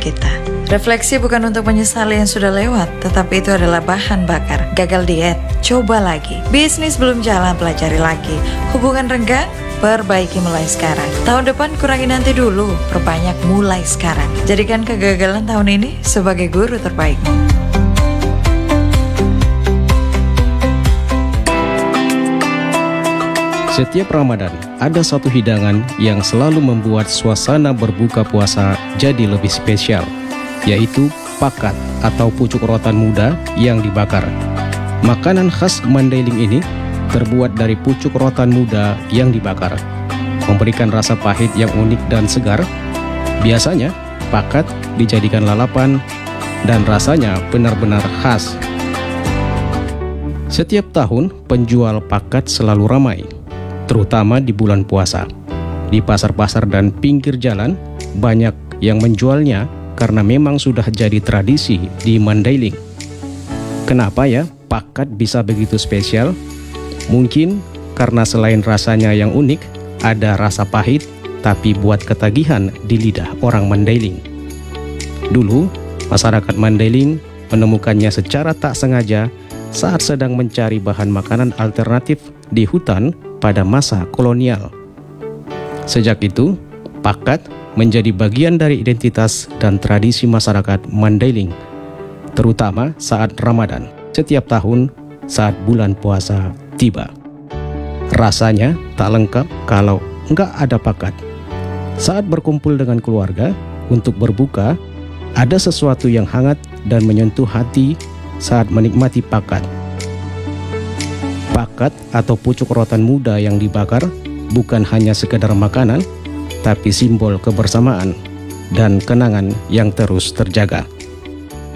kita. Refleksi bukan untuk menyesali yang sudah lewat, tetapi itu adalah bahan bakar. Gagal diet, coba lagi. Bisnis belum jalan, pelajari lagi. Hubungan renggang, perbaiki mulai sekarang. Tahun depan kurangi nanti dulu, perbanyak mulai sekarang. Jadikan kegagalan tahun ini sebagai guru terbaikmu. Setiap Ramadan, ada satu hidangan yang selalu membuat suasana berbuka puasa jadi lebih spesial, yaitu pakat atau pucuk rotan muda yang dibakar. Makanan khas Mandailing ini terbuat dari pucuk rotan muda yang dibakar, memberikan rasa pahit yang unik dan segar. Biasanya, pakat dijadikan lalapan dan rasanya benar-benar khas. Setiap tahun, penjual pakat selalu ramai, terutama di bulan puasa. Di pasar-pasar dan pinggir jalan, banyak yang menjualnya karena memang sudah jadi tradisi di Mandailing. Kenapa ya pakat bisa begitu spesial? Mungkin karena selain rasanya yang unik, ada rasa pahit tapi buat ketagihan di lidah orang Mandailing. Dulu, masyarakat Mandailing menemukannya secara tak sengaja saat sedang mencari bahan makanan alternatif di hutan pada masa kolonial. Sejak itu, pakat menjadi bagian dari identitas dan tradisi masyarakat Mandailing, terutama saat Ramadan, setiap tahun saat bulan puasa tiba. Rasanya tak lengkap kalau nggak ada pakat. Saat berkumpul dengan keluarga untuk berbuka, ada sesuatu yang hangat dan menyentuh hati saat menikmati pakat. Pakat atau pucuk rotan muda yang dibakar bukan hanya sekedar makanan, tapi simbol kebersamaan dan kenangan yang terus terjaga.